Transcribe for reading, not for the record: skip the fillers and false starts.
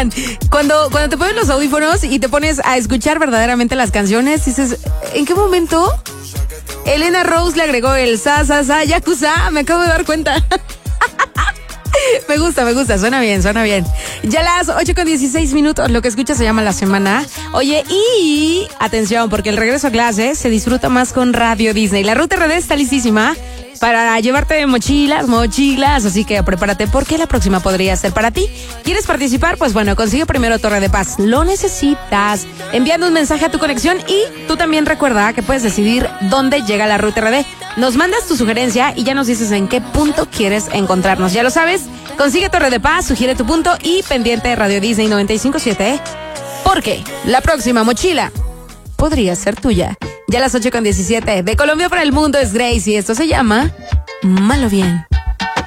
Oigan, cuando te pones los audífonos y te pones a escuchar verdaderamente las canciones, dices, ¿en qué momento Elena Rose le agregó el sa, yakuza? Me acabo de dar cuenta. Me gusta, suena bien. Ya las 8:16, lo que escuchas se llama La Semana. Oye, y atención, porque el regreso a clases se disfruta más con Radio Disney. La Ruta RD está listísima para llevarte mochilas, así que prepárate porque la próxima podría ser para ti. ¿Quieres participar? Pues bueno, consigue primero Torre de Paz. Lo necesitas enviando un mensaje a tu conexión y tú también recuerda que puedes decidir dónde llega la Ruta RD. Nos mandas tu sugerencia y ya nos dices en qué punto quieres encontrarnos. Ya lo sabes, consigue Torre de Paz, sugiere tu punto y pendiente de Radio Disney 95.7, porque la próxima mochila podría ser tuya. Ya a las 8:17, de Colombia para el mundo es Grace y esto se llama Malo Bien.